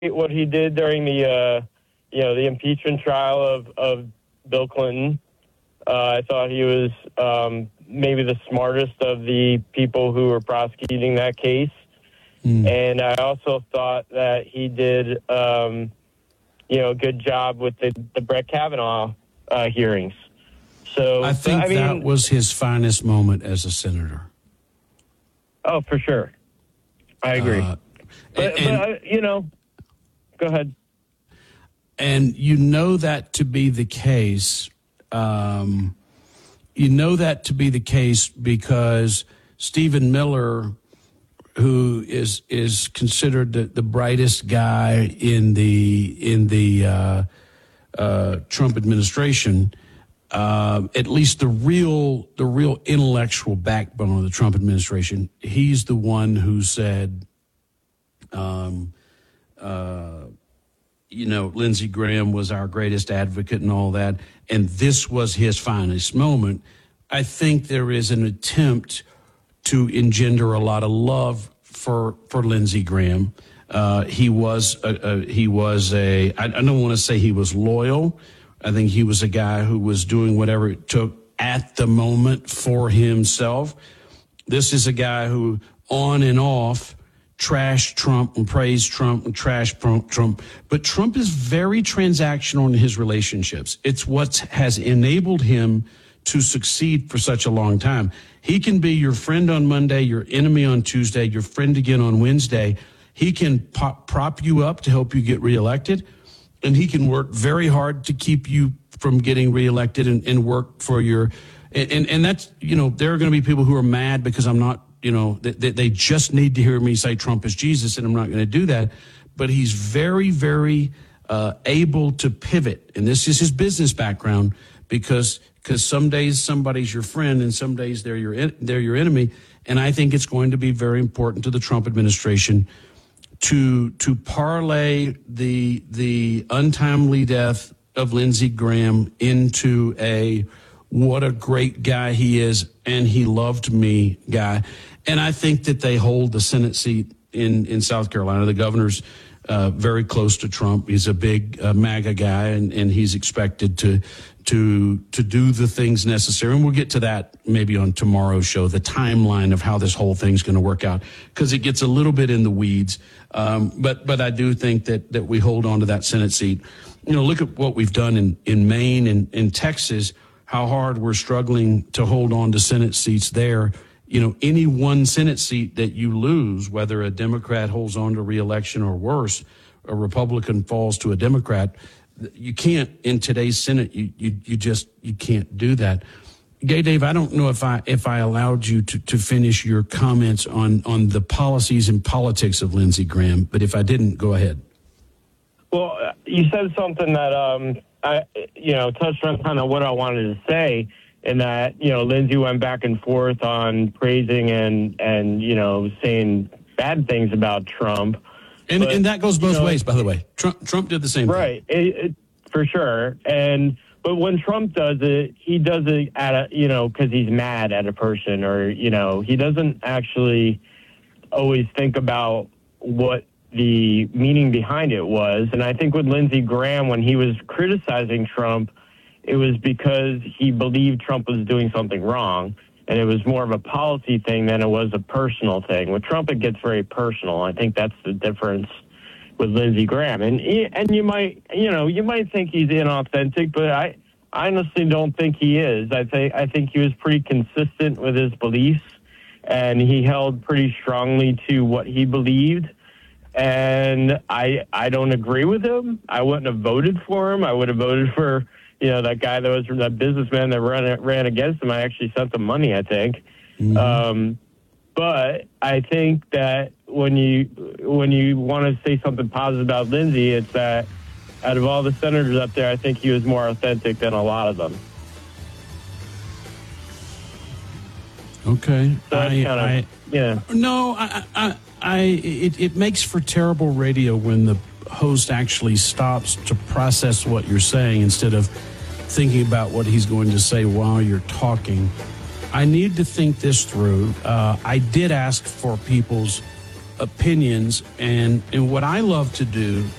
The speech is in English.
what he did during the the impeachment trial of Bill Clinton. I thought he was maybe the smartest of the people who were prosecuting that case. And I also thought that he did, a good job with the Brett Kavanaugh hearings. So I think that was his finest moment as a senator. Oh, for sure. I agree. But go ahead. And you know that to be the case. Because Stephen Miller, who is considered the brightest guy in the Trump administration, at least the real intellectual backbone of the Trump administration, he's the one who said, Lindsey Graham was our greatest advocate and all that, and this was his finest moment. I think there is an attempt to engender a lot of love for Lindsey Graham. He was I don't want to say he was loyal. I think he was a guy who was doing whatever it took at the moment for himself. This is a guy who, on and off, trashed Trump and praised Trump and trashed Trump. But Trump is very transactional in his relationships. It's what has enabled him to succeed for such a long time. He can be your friend on Monday, your enemy on Tuesday, your friend again on Wednesday. He can prop you up to help you get reelected, and he can work very hard to keep you from getting reelected and work for your and that's, there are going to be people who are mad because I'm not, they just need to hear me say Trump is Jesus, and I'm not going to do that. But he's very, very able to pivot, and this is his business background, because some days somebody's your friend and some days they're your enemy. And I think it's going to be very important to the Trump administration to parlay the untimely death of Lindsey Graham into a what a great guy he is and he loved me guy. And I think that they hold the Senate seat in South Carolina. The governor's very close to Trump. He's a big MAGA guy, and he's expected to do the things necessary. And we'll get to that maybe on tomorrow's show, the timeline of how this whole thing's going to work out, because it gets a little bit in the weeds. But I do think that we hold on to that Senate seat. Look at what we've done in Maine and in Texas, how hard we're struggling to hold on to Senate seats there. Any one Senate seat that you lose, whether a Democrat holds on to re-election or worse, a Republican falls to a Democrat, you can't, in today's Senate, you can't do that. Gay Dave, I don't know if I allowed you to finish your comments on the policies and politics of Lindsey Graham, but if I didn't, go ahead. Well, you said something that I touched on kind of what I wanted to say, in that Lindsey went back and forth on praising and saying bad things about Trump. And that goes both ways, by the way. Trump did the same thing. Right, for sure. But when Trump does it, he does it at because he's mad at a person, or he doesn't actually always think about what the meaning behind it was. And I think with Lindsey Graham, when he was criticizing Trump, it was because he believed Trump was doing something wrong. And it was more of a policy thing than it was a personal thing. With Trump, it gets very personal. I think that's the difference with Lindsey Graham. And you might think he's inauthentic, but I honestly don't think he is. I think he was pretty consistent with his beliefs, and he held pretty strongly to what he believed. And I don't agree with him. I wouldn't have voted for him. I would have voted for that guy that businessman that ran against him. I actually sent him money, I think. Mm-hmm. But I think that when you want to say something positive about Lindsey, it's that out of all the senators up there, I think he was more authentic than a lot of them. Okay. So it makes for terrible radio when the host actually stops to process what you're saying instead of thinking about what he's going to say while you're talking. I need to think this through. I did ask for people's opinions, and what I love to do